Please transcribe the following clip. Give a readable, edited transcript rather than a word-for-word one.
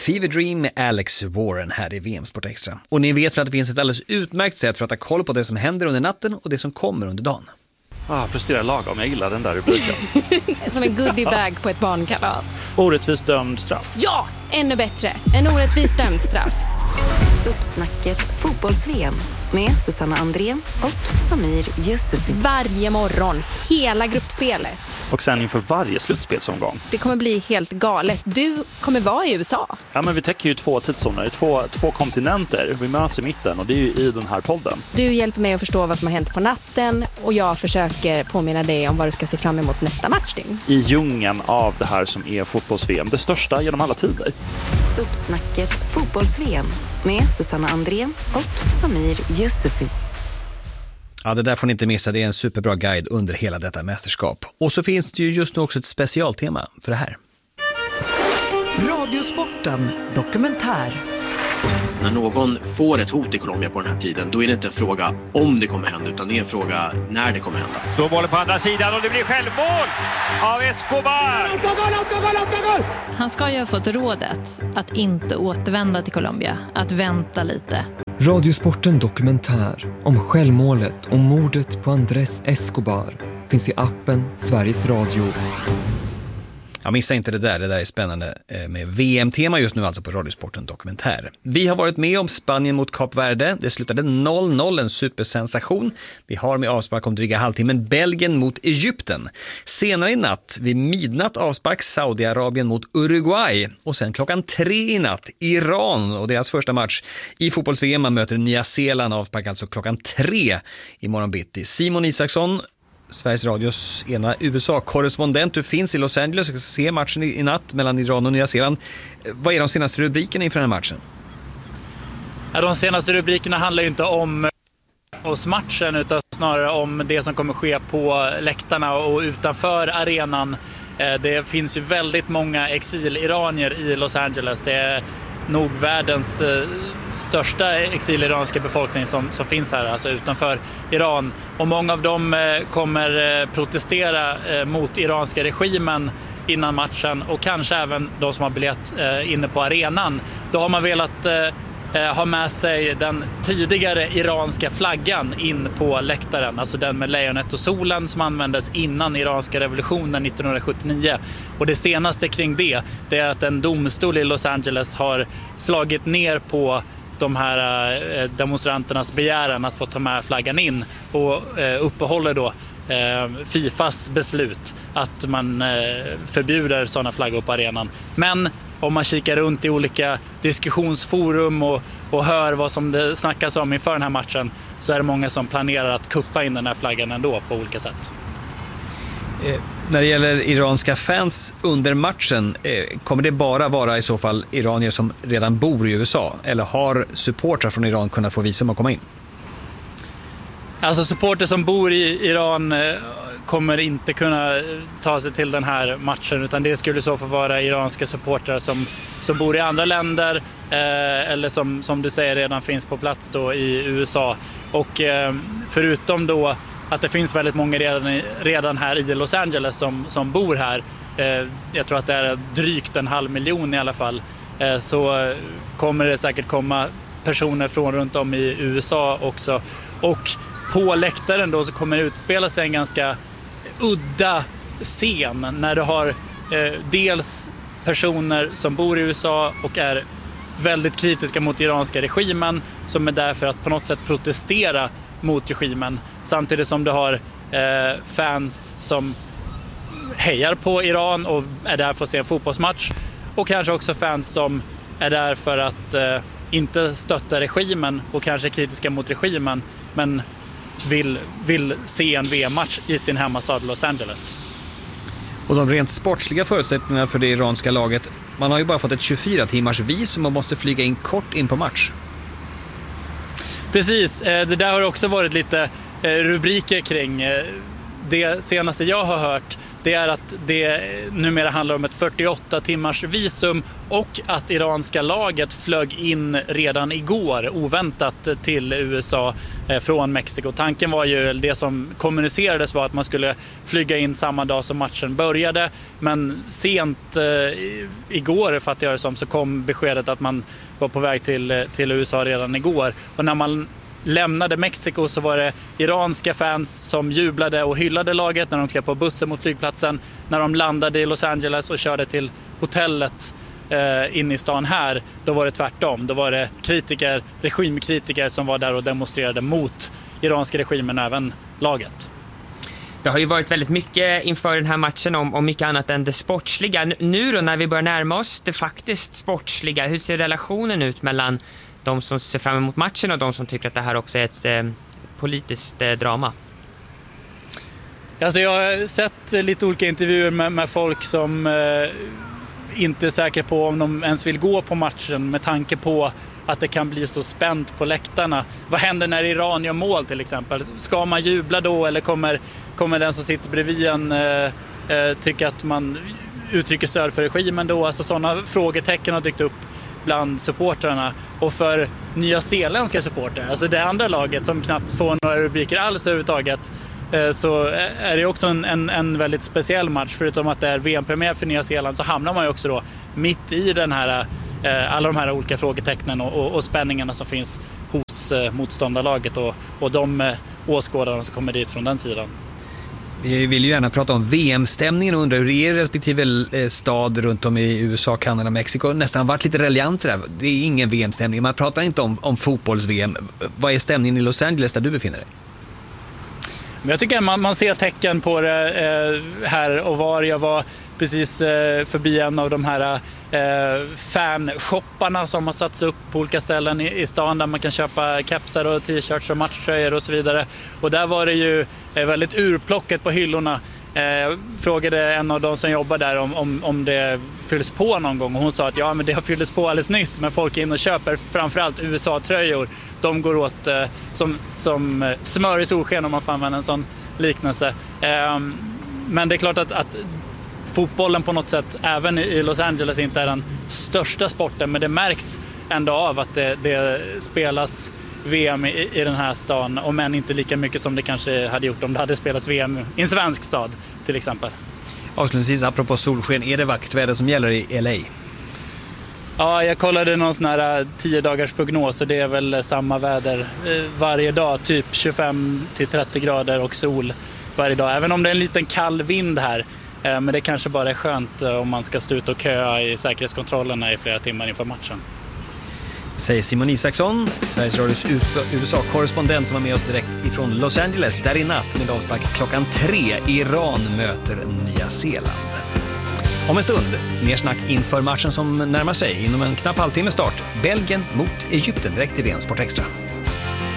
Fever Dream med Alex Warren här i VM Sport Extra. Och ni vet väl att det finns ett alldeles utmärkt sätt för att ta koll på det som händer under natten och det som kommer under dagen. Presterar lagom, jag gillar den där rubriken. Som en goodiebag på ett barnkalas. Orättvist dömd straff. Ja, ännu bättre. En orättvist dömd straff. Uppsnacket fotbolls-VM med Susanna Andrén och Samir Yusufi. Varje morgon, hela gruppspelet. Och sen inför varje slutspelsomgång. Det kommer bli helt galet. Du kommer vara i USA. Ja, men vi täcker ju 2 tidszoner, två kontinenter. Vi möts i mitten och det är ju i den här podden. Du hjälper mig att förstå vad som har hänt på natten och jag försöker påminna dig om vad du ska se fram emot nästa matchning. I djungeln av det här som är fotbolls-VM, det största genom alla tider. Uppsnacket fotbolls-VM med Susanna Andrén och Samir Yusufi. Ja, det där får ni inte missa. Det är en superbra guide under hela detta mästerskap. Och så finns det ju just nu också ett specialtema för det här. Radiosporten dokumentär. När någon får ett hot i Colombia på den här tiden, då är det inte en fråga om det kommer hända, utan det är en fråga när det kommer hända. Så bollen på andra sidan och det blir självmål av Escobar! Han ska ju ha fått rådet att inte återvända till Colombia, att vänta lite. Radiosporten dokumentär om självmålet och mordet på Andrés Escobar finns i appen Sveriges Radio. Ja, missa inte det där är spännande med VM-tema just nu alltså på Radiosporten dokumentär. Vi har varit med om Spanien mot Kap Verde. Det slutade 0-0, en supersensation. Vi har med avspark om dryga halvtimmen Belgien mot Egypten. Senare i natt, vid midnatt avspark Saudiarabien mot Uruguay. Och sen klockan 3 i natt Iran och deras första match i fotbolls-VM. Man möter Nya Zeeland, avspark alltså klockan 3 i morgon bitti. Simon Isaksson, Sveriges Radios ena USA-korrespondent. Du finns i Los Angeles och ska se matchen i natt mellan Iran och Nya Zeeland. Vad är de senaste rubrikerna inför den här matchen? Ja, de senaste rubrikerna handlar ju inte om matchen utan snarare om det som kommer ske på läktarna och utanför arenan. Det finns ju väldigt många exiliranier i Los Angeles. Det är nog världens största exiliranska befolkning som finns här, alltså utanför Iran. Och många av dem kommer protestera mot iranska regimen innan matchen och kanske även de som har biljett inne på arenan. Då har man velat ha med sig den tidigare iranska flaggan in på läktaren, alltså den med lejonet och solen som användes innan iranska revolutionen 1979. Och det senaste kring det är att en domstol i Los Angeles har slagit ner på de här demonstranternas begäran att få ta med flaggan in och uppehåller då FIFAs beslut att man förbjuder sådana flaggor på arenan. Men om man kikar runt i olika diskussionsforum och hör vad som det snackas om inför den här matchen, så är det många som planerar att kuppa in den här flaggan ändå på olika sätt. När det gäller iranska fans under matchen, kommer det bara vara i så fall iranier som redan bor i USA? Eller har supportrar från Iran kunnat få visum att komma in? Alltså supportrar som bor i Iran kommer inte kunna ta sig till den här matchen, utan det skulle så få vara iranska supportrar som bor i andra länder eller som du säger redan finns på plats då i USA. Och förutom då att det finns väldigt många redan här i Los Angeles som bor här, jag tror att det är drygt 500 000 i alla fall, så kommer det säkert komma personer från runt om i USA också. Och på läktaren då så kommer det utspela sig en ganska udda scen när du har dels personer som bor i USA och är väldigt kritiska mot iranska regimen, som är där för att på något sätt protestera mot regimen, samtidigt som du har fans som hejar på Iran och är där för att se en fotbollsmatch, och kanske också fans som är där för att inte stötta regimen och kanske är kritiska mot regimen men vill se en VM-match i sin hemmastad Los Angeles. Och de rent sportsliga förutsättningarna för det iranska laget, man har ju bara fått ett 24-timmars visum och måste flyga in kort in på match. Precis, det där har också varit lite rubriker kring. Det senaste jag har hört, det är att det numera handlar om ett 48 timmars visum och att iranska laget flög in redan igår oväntat till USA från Mexiko. Tanken var ju, det som kommunicerades var att man skulle flyga in samma dag som matchen började, men sent igår, fattar jag det som, så kom beskedet att man var på väg till USA redan igår. Och när man lämnade Mexiko så var det iranska fans som jublade och hyllade laget när de klev på bussen mot flygplatsen. När de landade i Los Angeles och körde till hotellet inne i stan här, då var det tvärtom. Då var det regimkritiker som var där och demonstrerade mot iranska regimen, även laget. Det har ju varit väldigt mycket inför den här matchen om mycket annat än det sportsliga. Nu då, när vi börjar närma oss det faktiskt sportsliga, hur ser relationen ut mellan de som ser fram emot matchen och de som tycker att det här också är ett politiskt drama? Alltså jag har sett lite olika intervjuer med folk som inte är säkra på om de ens vill gå på matchen med tanke på att det kan bli så spänt på läktarna. Vad händer när Iran gör mål till exempel? Ska man jubla då, eller kommer den som sitter bredvid en tycka att man uttrycker stöd för regimen då? Alltså sådana frågetecken har dykt upp bland supportrarna. Och för nyzeeländska supportrar, alltså det andra laget som knappt får några rubriker alls överhuvudtaget, så är det också en väldigt speciell match. Förutom att det är VM-premiär för Nya Zeeland så hamnar man ju också då mitt i den här, alla de här olika frågetecknen och spänningarna som finns hos motståndarlaget och de åskådarna som kommer dit från den sidan. Vi vill ju gärna prata om VM-stämningen och undrar hur er respektive stad runt om i USA, Kanada, Mexiko nästan varit lite reliant där. Det är ingen VM-stämning, man pratar inte om fotbolls-VM. Vad är stämningen i Los Angeles där du befinner dig? Men jag tycker man ser tecken på det här och var. Jag var precis förbi en av de här fanshopparna som har satts upp på olika ställen i stan där man kan köpa kepsar och t-shirts och matchtröjor och så vidare. Och där var det ju väldigt urplocket på hyllorna. Jag frågade en av de som jobbar där om det fylls på någon gång, och hon sa att ja, men det har fyllts på alldeles nyss, men folk är in och köper framförallt USA-tröjor. De går åt som smör i solsken, om man får använda en sån liknelse. Men det är klart att fotbollen på något sätt, även i Los Angeles, inte är den största sporten, men det märks ändå av att det spelas VM i den här stan, om än inte lika mycket som det kanske hade gjort om det hade spelats VM i en svensk stad till exempel. Avslutningsvis, apropå solsken, är det vackert väder som gäller i LA? Ja, jag kollade någon sån här 10-dagars prognos och det är väl samma väder varje dag, typ 25-30 grader och sol varje dag, även om det är en liten kall vind här. Men det kanske bara är skönt om man ska stå ut och köa i säkerhetskontrollerna i flera timmar inför matchen. Säger Simon Isaksson, Sveriges Radios USA-korrespondent som var med oss direkt ifrån Los Angeles, där i natt med avspark 3:00. Iran möter Nya Zeeland. Om en stund, mer snack inför matchen som närmar sig. Inom en knapp halvtimme start, Belgien mot Egypten direkt i VM Sport Extra.